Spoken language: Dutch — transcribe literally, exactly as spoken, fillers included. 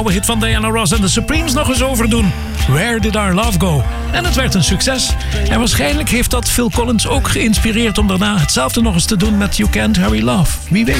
hit van Diana Ross en de Supremes nog eens overdoen. Where Did Our Love Go? En het werd een succes. En waarschijnlijk heeft dat Phil Collins ook geïnspireerd om daarna hetzelfde nog eens te doen met You Can't Hurry Love. Wie weet.